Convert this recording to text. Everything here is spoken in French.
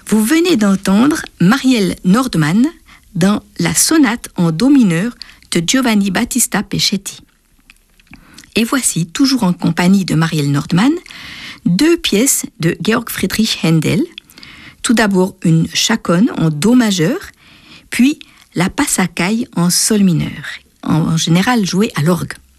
Vous venez d'entendre Marielle Nordman dans la sonate en do mineur de Giovanni Battista Peschetti. Et voici, toujours en compagnie de Marielle Nordman, 2 pièces de Georg Friedrich Händel. Tout d'abord une chaconne en do majeur, puis la passacaille en sol mineur, en général jouée à l'orgue.